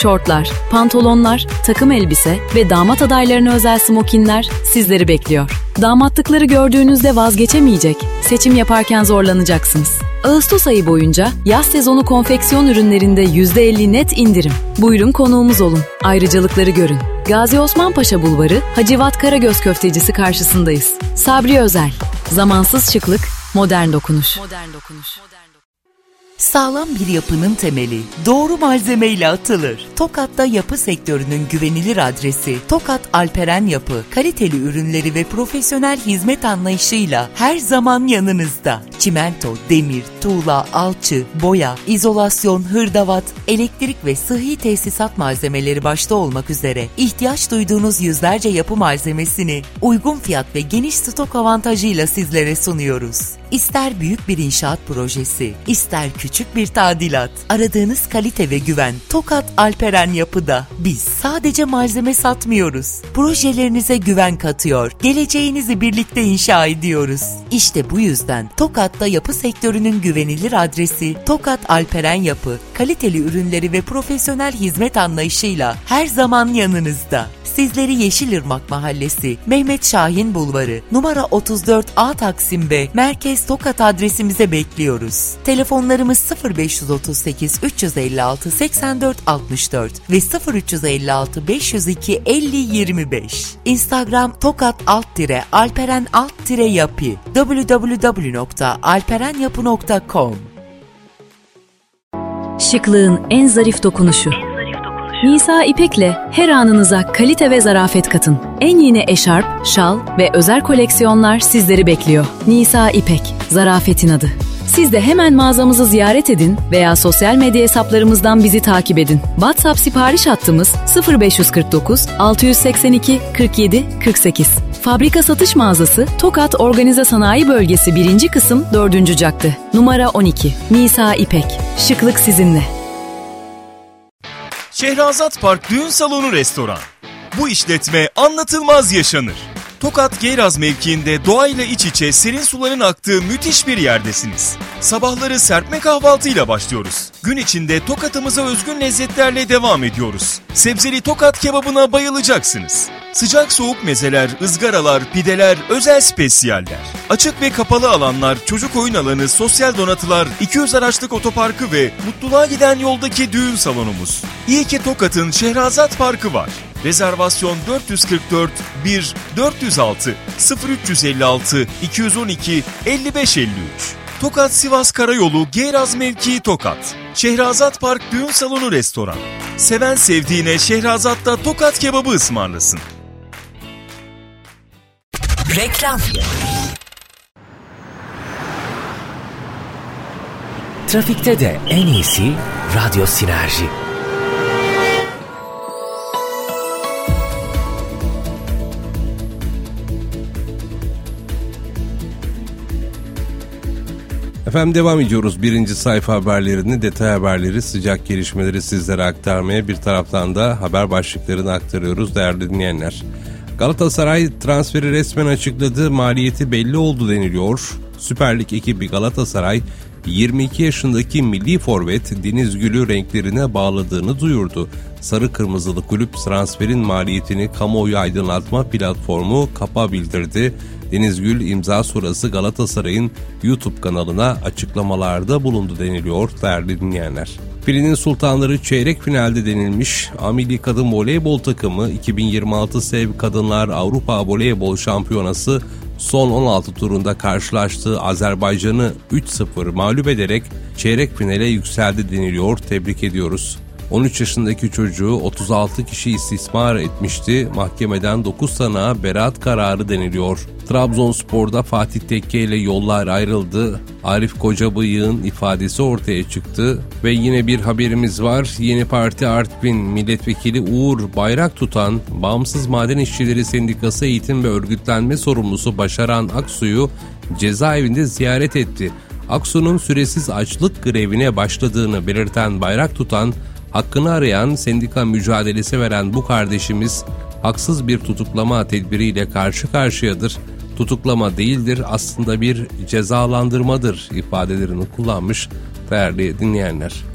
Şortlar, pantolonlar, takım elbise ve damat adaylarına özel smokinler sizleri bekliyor. Damatlıkları gördüğünüzde vazgeçemeyecek, seçim yaparken zorlanacaksınız. Ağustos ayı boyunca yaz sezonu konfeksiyon ürünlerinde %50 net indirim. Buyurun konuğumuz olun, ayrıcalıkları görün. Gazi Osman Paşa Bulvarı, Hacivat Karagöz Köftecisi karşısındayız. Sabri Özel, zamansız şıklık, modern dokunuş. Sağlam bir yapının temeli doğru malzemeyle atılır. Tokat'ta yapı sektörünün güvenilir adresi Tokat Alperen Yapı, kaliteli ürünleri ve profesyonel hizmet anlayışıyla her zaman yanınızda. Çimento, demir, tuğla, alçı, boya, izolasyon, hırdavat, elektrik ve sıhhi tesisat malzemeleri başta olmak üzere ihtiyaç duyduğunuz yüzlerce yapı malzemesini uygun fiyat ve geniş stok avantajıyla sizlere sunuyoruz. İster büyük bir inşaat projesi, ister küçük bir tadilat, aradığınız kalite ve güven Tokat Alperen Yapı'da. Biz sadece malzeme satmıyoruz, projelerinize güven katıyor, geleceğinizi birlikte inşa ediyoruz. İşte bu yüzden Tokat'ta yapı sektörünün güvenilir adresi Tokat Alperen Yapı, kaliteli ürünleri ve profesyonel hizmet anlayışıyla her zaman yanınızda. Sizleri Yeşilırmak Mahallesi, Mehmet Şahin Bulvarı, numara 34A Taksim B, Merkez Tokat adresimize bekliyoruz. Telefonlarımız 0538 356 84 64 ve 0356 502 50 25. Instagram tokat_alperen_yapı, www.alperenyapı.com. Şıklığın en zarif dokunuşu. Nisa İpek'le her anınıza kalite ve zarafet katın. En yeni eşarp, şal ve özel koleksiyonlar sizleri bekliyor. Nisa İpek, zarafetin adı. Siz de hemen mağazamızı ziyaret edin veya sosyal medya hesaplarımızdan bizi takip edin. WhatsApp sipariş hattımız 0549 682 47 48. Fabrika satış mağazası Tokat Organize Sanayi Bölgesi 1. kısım 4. cadde. Numara 12. Nisa İpek. Şıklık sizinle. Şehrazat Park Düğün Salonu Restoran. Bu işletme anlatılmaz yaşanır. Tokat Geyraz mevkiinde doğayla iç içe serin suların aktığı müthiş bir yerdesiniz. Sabahları serpme kahvaltıyla başlıyoruz. Gün içinde Tokat'ımıza özgün lezzetlerle devam ediyoruz. Sebzeli Tokat kebabına bayılacaksınız. Sıcak soğuk mezeler, ızgaralar, pideler, özel spesiyaller. Açık ve kapalı alanlar, çocuk oyun alanı, sosyal donatılar, 200 araçlık otoparkı ve mutluluğa giden yoldaki düğün salonumuz. İyi ki Tokat'ın Şehrazat Parkı var. Rezervasyon 444 1 406 0356 212 5553. Tokat Sivas Karayolu Geyraz mevkii Tokat. Şehrazat Park Düğün Salonu Restoran. Seven sevdiğine Şehrazat'ta Tokat kebabı ısmarlasın. Reklam. Trafikte de en iyisi Radyo Sinerji. Efendim devam ediyoruz. Birinci sayfa haberlerini, detay haberleri, sıcak gelişmeleri sizlere aktarmaya, bir taraftan da haber başlıklarını aktarıyoruz değerli dinleyenler. Galatasaray transferi resmen açıkladı, maliyeti belli oldu deniliyor. Süper Lig ekibi Galatasaray 22 yaşındaki milli forvet Deniz Gül'ü renklerine bağladığını duyurdu. Sarı Kırmızılı kulüp transferin maliyetini kamuoyu aydınlatma platformu KAP'a bildirdi. Deniz Gül imza sonrası Galatasaray'ın YouTube kanalına açıklamalarda bulundu deniliyor değerli dinleyenler. Filinin Sultanları çeyrek finalde denilmiş. A-Milli Kadın Voleybol takımı 2026 Sev Kadınlar Avrupa Voleybol Şampiyonası son 16 turunda karşılaştığı Azerbaycan'ı 3-0 mağlup ederek çeyrek finale yükseldi deniliyor. Tebrik ediyoruz. 13 yaşındaki çocuğu 36 kişi istismar etmişti. Mahkemeden 9 sanığa beraat kararı deniliyor. Trabzonspor'da Fatih Tekke ile yollar ayrıldı. Arif Kocabıyık'ın ifadesi ortaya çıktı. Ve yine bir haberimiz var. Yeni Parti Artvin Milletvekili Uğur Bayraktutan, Bağımsız Maden İşçileri Sendikası Eğitim ve Örgütlenme Sorumlusu Başaran Aksu'yu cezaevinde ziyaret etti. Aksu'nun süresiz açlık grevine başladığını belirten Bayraktutan, hakkını arayan, sendika mücadelesi veren bu kardeşimiz haksız bir tutuklama tedbiriyle karşı karşıyadır. Tutuklama değildir, aslında bir cezalandırmadır ifadelerini kullanmış değerli dinleyenler.